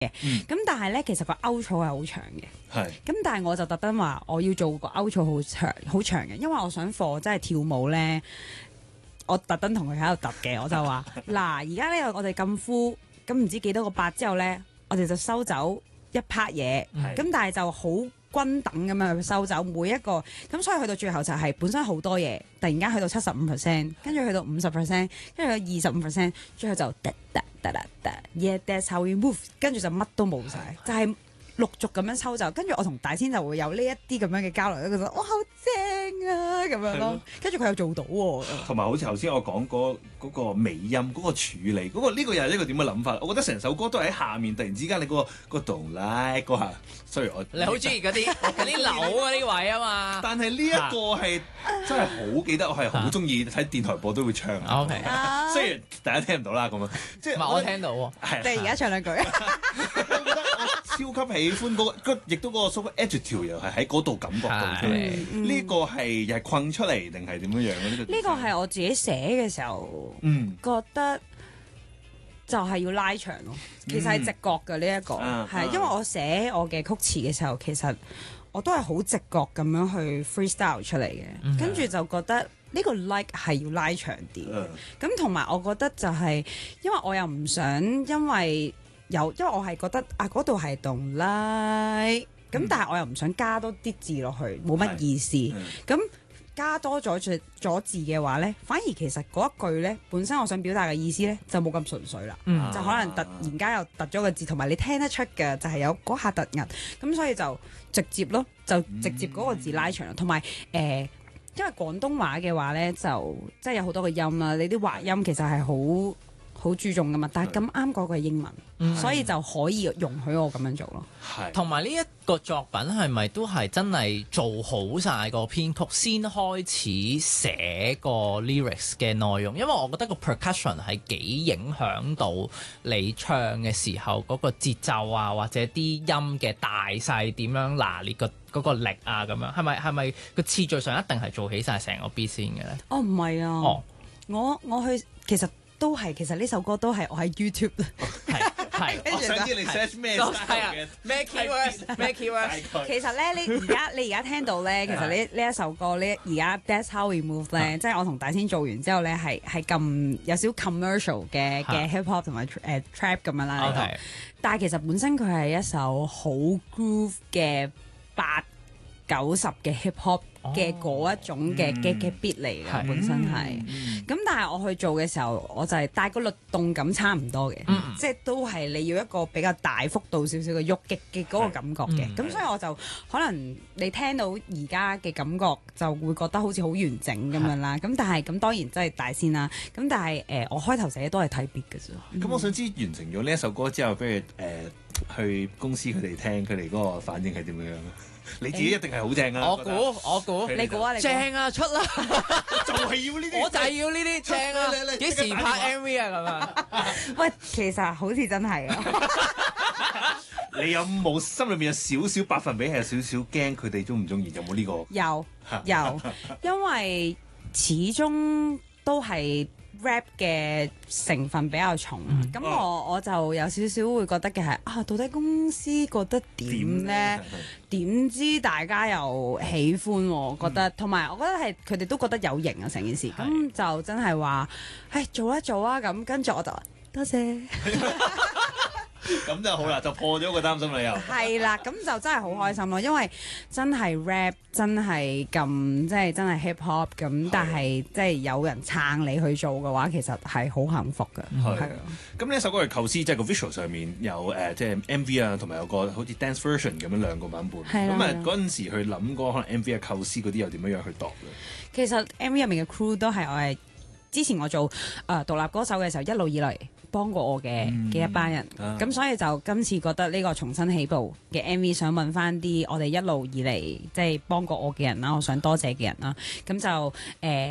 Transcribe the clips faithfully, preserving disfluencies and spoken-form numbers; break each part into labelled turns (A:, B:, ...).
A: 嘅，咁、嗯、但係咧，其實個 outro 係好長嘅，
B: 係。
A: 咁但係我就特登話我要做個 outro 好長好長嘅，因為我想課真係跳舞咧，我特登同佢喺度揼嘅，我就話嗱，而家呢我哋咁 full，咁唔知幾多個八之後咧，我哋就收走一 part 嘢，咁但係就好均等咁樣去收走每一個，咁所以去到最後就係本身好多嘢，突然間去到七十五 percent， 跟住去到五十 percent， 跟住去二十五 percent， 最後就得得得得得 yeah that's how we move， 跟住就乜都冇晒，就係、是、陸續咁樣抽走，跟住我同大仙就會有呢一啲咁樣嘅交流，覺得哇好正啊咁樣咯，跟住佢又做到喎、啊，
B: 同埋好似頭先我講嗰嗰個尾音嗰、嗰個處理，嗰、嗰個呢、呢個又係一個點嘅諗法？我覺得成首歌都係喺下面，突然之間你嗰、嗰個嗰度拉嗰下，雖然我
C: 你好中意嗰啲嗰啲樓嗰啲位啊嘛，
B: 但係呢一個係真係好記得，我係好中意睇電台播都會唱。
C: O K，
B: 雖然大家聽唔到啦咁樣，即係
C: 我聽到喎。
A: 係，你而家唱兩句。
B: 我覺得我超級喜歡嗰、嗰個，亦都嗰個 super adjective 又係喺嗰度感覺到出嚟。呢個係又係困出嚟定係點樣樣咧？呢、
A: 呢個係我自己寫嘅時候，
B: 嗯，
A: 覺得就係要拉長咯。其實係直覺嘅呢一個，係、啊、因為我寫我嘅曲詞嘅時候，其實我都係好直覺咁樣去 freestyle 出嚟嘅，嗯、跟住就覺得呢個 like 係要拉長啲。咁同埋我覺得就係、是，因為我又唔想因為有，因為我係覺得啊嗰度係動 like，咁、嗯、但係我又唔想加多啲字落去，冇乜意思。咁加多咗咗字嘅話咧，反而其實嗰一句咧本身我想表達嘅意思咧就冇咁純粹啦，嗯、就可能突然間又突咗個字，同埋你聽得出嘅就係有嗰下突兀，咁所以就直接咯，就直接嗰個字拉長啦，同埋誒，因為廣東話嘅話咧就即係有好多個音啦，你啲滑音其實係好好注重噶嘛，但係咁啱嗰個係英文，嗯、所以就可以容許我咁樣做咯。
C: 係，同埋呢一個作品係咪都係真係做好晒個編曲先開始寫個 lyrics 嘅內容？因為我覺得個 percussion 係幾影響到你唱嘅時候嗰個節奏啊，或者啲音嘅大細點樣拿捏個嗰個力啊咁樣，係咪係咪個次序上一定係做起晒成個 beat 先嘅咧？
A: 哦，唔係啊，
C: 哦，
A: 我我去其實。都係，其實呢首歌都係我喺 YouTube
C: 係係，
B: 我想知你 search 咩 style 嘅
C: 咩 keywords 咩 keywords。
A: 其實咧，你而家你而家聽到咧，其實呢呢一首歌呢，而家 That's How We Move 咧，即係我同大仙做完之後咧，係係咁有少 commercial 嘅嘅 hip hop 同埋誒 trap 咁樣啦。
C: Okay.
A: 但係其實本身佢係一首好 groove 嘅八九十嘅 hip hop。嘅嗰一種嘅嘅嘅 beat 嚟嘅，嗯、本身係，咁、嗯、但係我去做嘅時候，我就係、是、帶個律動感差唔多嘅，嗯、即係都係你要一個比較大幅度少少嘅喐嘅嘅嗰個感覺嘅，咁、嗯、所以我就可能你聽到而家嘅感覺就會覺得好似好完整咁樣啦，咁但係咁當然真係大仙啦，咁但係誒、呃、我開頭寫都係睇 beat 嘅啫。咁、
B: 嗯、我想知完成咗呢一首歌之後，不如誒、呃、去公司佢哋聽，佢哋嗰個反應係點樣？你自己一定係好正啊！
C: 我估我估，
A: 你估啊！你
C: 正啊，出啦！
B: 就係要呢啲，
C: 我就係要呢啲正啊！幾時拍 M V 啊？咁啊？
A: 喂，其實好似真係啊！
B: 你有冇心裏面有少少百分比係有少少驚佢哋中唔中意？有冇呢個？
A: 有有，因為始終都係 rap 嘅成分比較重，咁、嗯、我我就有少少會覺得嘅係啊，到底公司覺得點咧？點知大家又喜歡我覺得，同埋、嗯、我覺得係佢哋都覺得有型啊成件事，咁是就真係話，誒做一做啊咁，跟住我就多謝。
B: 咁就好啦，就破咗個擔心啦又。
A: 係啦，咁就真係好開心咯，因為真係 rap 真係咁，即係真係 hip hop 咁，但係即係有人撐你去做嘅話，其實係好幸福㗎。係啊。
B: 咁呢一首歌嘅構思，即係個 visual 上面有誒，即係 M V 啊，同埋有個好似 dance version 咁樣兩個版本。係啦。咁啊嗰陣時去諗嗰可能 M V 嘅構思嗰啲又點樣樣去度咧？其
A: 實 M V 入面嘅 crew 都係我係之前我做誒、呃、獨立歌手嘅時候一路以嚟幫過我嘅嘅、嗯、一班人，咁、啊、所以就今次覺得呢個重新起步嘅 M V 想問翻啲我哋一路以嚟即係幫過我嘅人啦，我想多謝嘅人啦，咁就誒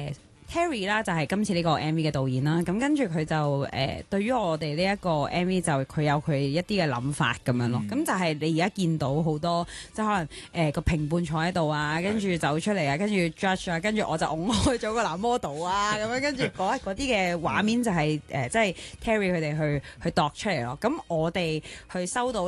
A: Terry 啦，就係今次呢個 M V 嘅導演啦。咁跟住佢就誒、呃、對於我哋呢一個 M V 就佢有佢一啲嘅諗法咁樣咯。咁、嗯、就係你而家見到好多即係可能誒個評判坐喺度啊，跟住走出嚟啊，跟住 judge 啊，跟住我就拱開咗個男 model 啊，咁樣跟住嗰啲嘅畫面就係、是、誒即係 Terry 佢哋去去度出嚟咯。咁我哋去收到